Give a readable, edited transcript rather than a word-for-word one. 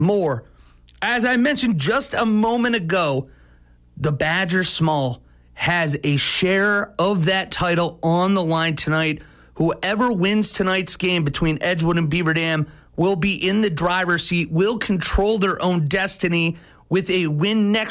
more. As I mentioned just a moment ago, the Badger Small has a share of that title on the line tonight. Whoever wins tonight's game between Edgewood and Beaver Dam will be in the driver's seat, will control their own destiny with a win next